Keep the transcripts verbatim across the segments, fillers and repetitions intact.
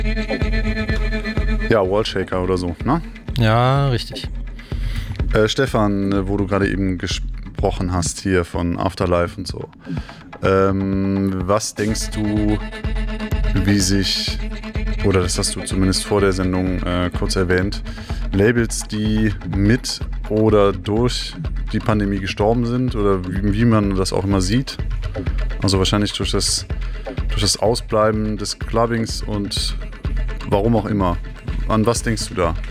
Ja, Wallshaker oder so, ne? Ja, richtig. Äh, Stefan, wo du gerade eben gesprochen hast hier von Afterlife und so. Ähm, was denkst du, wie sich, oder das hast du zumindest vor der Sendung äh, kurz erwähnt, Labels, die mit oder durch die Pandemie gestorben sind oder wie, wie man das auch immer sieht, also wahrscheinlich durch das, durch das Ausbleiben des Clubbings und warum auch immer. An was denkst du da?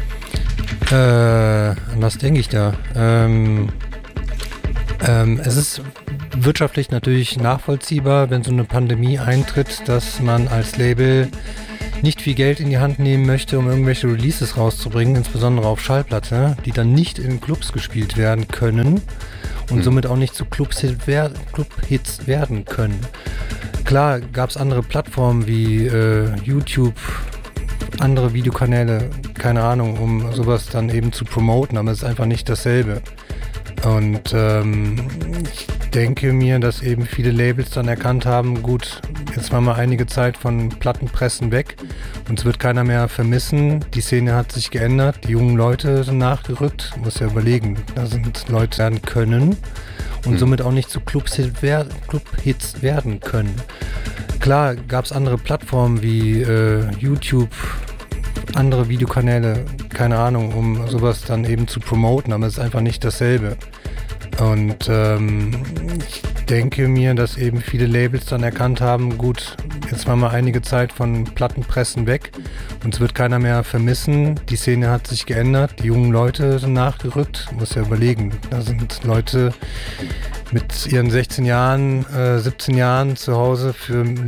Äh, an was denke ich da? Ähm, ähm, es ist wirtschaftlich natürlich nachvollziehbar, wenn so eine Pandemie eintritt, dass man als Label nicht viel Geld in die Hand nehmen möchte, um irgendwelche Releases rauszubringen, insbesondere auf Schallplatte, die dann nicht in Clubs gespielt werden können und mhm. somit auch nicht zu Clubhits werden können. Klar gab es andere Plattformen wie äh, YouTube, andere Videokanäle, keine Ahnung, um sowas dann eben zu promoten, aber es ist einfach nicht dasselbe. Und ähm, ich denke mir, dass eben viele Labels dann erkannt haben, gut, jetzt waren wir einige Zeit von Plattenpressen weg, uns wird keiner mehr vermissen, die Szene hat sich geändert, die jungen Leute sind nachgerückt, muss ja überlegen, da sind Leute werden können und mhm. somit auch nicht zu Clubhits werden können. Klar gab es andere Plattformen wie äh, YouTube, andere Videokanäle, keine Ahnung, um sowas dann eben zu promoten, aber es ist einfach nicht dasselbe. Und ähm, ich denke mir, dass eben viele Labels dann erkannt haben, gut, jetzt waren wir einige Zeit von Plattenpressen weg, uns wird keiner mehr vermissen, die Szene hat sich geändert, die jungen Leute sind nachgerückt, muss ja überlegen, da sind Leute mit ihren sechzehn Jahren, äh, siebzehn Jahren zu Hause für